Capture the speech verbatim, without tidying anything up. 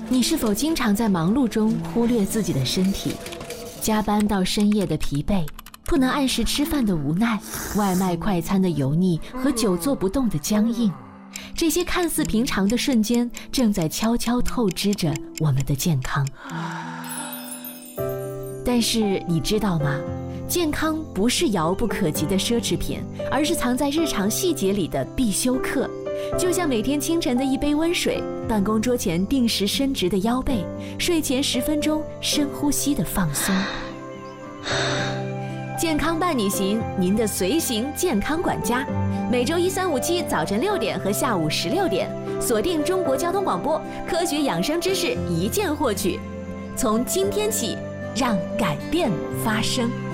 你是否经常在忙碌中忽略自己的身体？加班到深夜的疲惫，不能按时吃饭的无奈，外卖快餐的油腻和久坐不动的僵硬，这些看似平常的瞬间，正在悄悄透支着我们的健康。但是你知道吗？健康不是遥不可及的奢侈品，而是藏在日常细节里的必修课。就像每天清晨的一杯温水，办公桌前定时伸直的腰背，睡前十分钟深呼吸的放松。健康伴你行，您的随行健康管家，每周一、三、五、七早晨六点和下午十六点，锁定中国交通广播，科学养生知识一键获取。从今天起，让改变发生。